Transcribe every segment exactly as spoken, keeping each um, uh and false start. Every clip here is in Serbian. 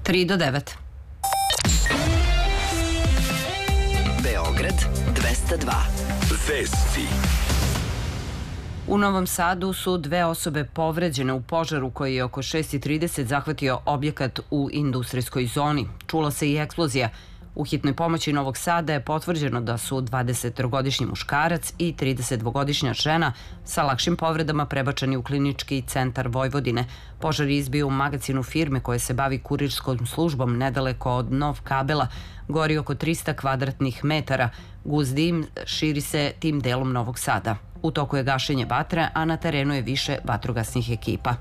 tri do devet. Beograd dvesta dva. Vesti. U Novom Sadu su dve osobe povređene u požaru koji je oko šest i trideset zahvatio objekat u industrijskoj zoni. Čula se i eksplozija. U hitnoj pomoći Novog Sada je potvrđeno da su dvadesetogodišnji muškarac i tridesetdvogodišnja žena sa lakšim povredama prebačeni u klinički centar Vojvodine. Požar je izbio u magacinu firme koje se bavi kurirskom službom nedaleko od Nov Kabela. Gori oko trista kvadratnih metara. Gust dim širi se tim delom Novog Sada. U toku je gašenje vatre, a na terenu je više vatrogasnih ekipa.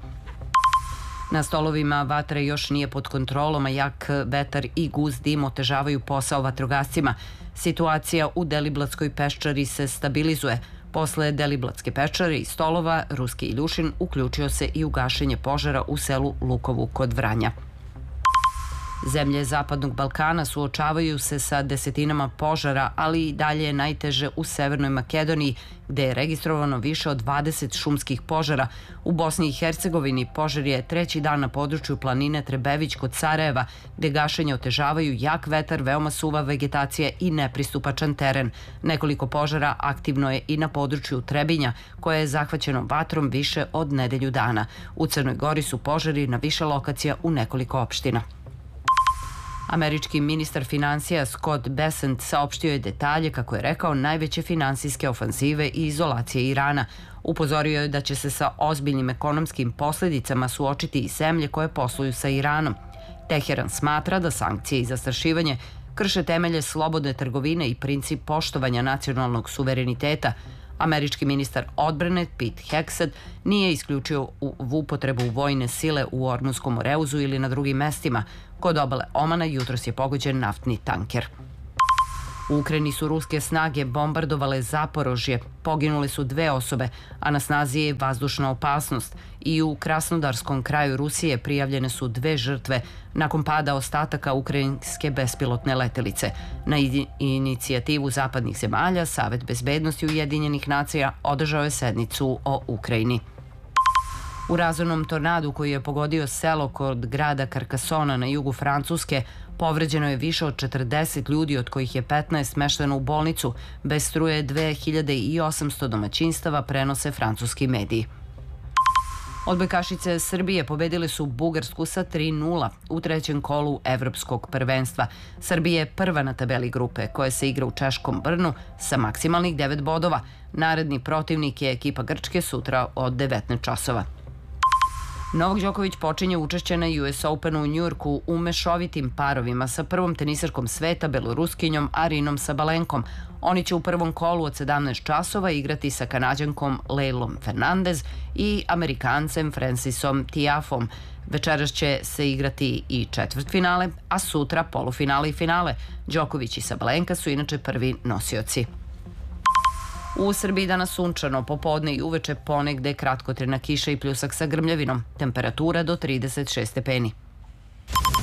Na stolovima vatra još nije pod kontrolom, a jak vetar i gust dim otežavaju posao vatrogascima. Situacija u Deliblatskoj peščari se stabilizuje. Posle Deliblatske peščare i stolova, Ruski Iljušin uključio se i u gašenje požara u selu Lukovu kod Vranja. Zemlje Zapadnog Balkana suočavaju se sa desetinama požara, ali i dalje je najteže u Severnoj Makedoniji, gde je registrovano više od dvadeset šumskih požara. U Bosni i Hercegovini požar je treći dan na području planine Trebević kod Sarajeva, gde gašenje otežavaju jak vetar, veoma suva vegetacija i nepristupačan teren. Nekoliko požara aktivno je i na području Trebinja, koje je zahvaćeno vatrom više od nedelju dana. U Crnoj Gori su požari na više lokacija u nekoliko opština. Američki ministar finansija Scott Bessent saopštio je detalje, kako je rekao, najveće finansijske ofanzive i izolacije Irana. Upozorio je da će se sa ozbiljnim ekonomskim posledicama suočiti i zemlje koje posluju sa Iranom. Teheran smatra da sankcije i zastrašivanje krše temelje slobodne trgovine i princip poštovanja nacionalnog suvereniteta. Američki ministar odbrane Pete Hegseth nije isključio u upotrebu vojne sile u Ormunskom Moreuzu ili na drugim mestima. Kod obale Omana jutros je pogođen naftni tanker. U Ukrajini su ruske snage bombardovale Zaporožje. Poginule su dve osobe, a na snazi je vazdušna opasnost. I u Krasnodarskom kraju Rusije prijavljene su dve žrtve nakon pada ostataka ukrajinske bespilotne letelice. Na inicijativu zapadnih zemalja, Savet bezbednosti Ujedinjenih nacija održao je sednicu o Ukrajini. U razornom tornadu koji je pogodio selo kod grada Carcassona na jugu Francuske, povređeno je više od četrdeset ljudi, od kojih je petnaest smešteno u bolnicu. Bez struje dve hiljade osamsto domaćinstava, prenose francuski mediji. Odbojkašice Srbije pobedile su Bugarsku sa tri nula u trećem kolu evropskog prvenstva. Srbija je prva na tabeli grupe, koja se igra u češkom Brnu sa maksimalnih devet bodova. Naredni protivnik je ekipa Grčke sutra od devetnaest časova. Novak Đoković počinje učešće na U S Openu u Njujorku u mešovitim parovima sa prvom tenisarkom sveta, Beloruskinjom Arinom Sabalenkom. Oni će u prvom kolu od sedamnaest časova igrati sa Kanađankom Leilom Fernandez i Amerikancem Francisom Tiafom. Večeras će se igrati i četvrtfinale, a sutra polufinale i finale. Đoković i Sabalenka su inače prvi nosioci. U Srbiji danas sunčano, popodne i uveče ponegde kratkotrajna kiša i pljusak sa grmljavinom. Temperatura do trideset šest stepeni.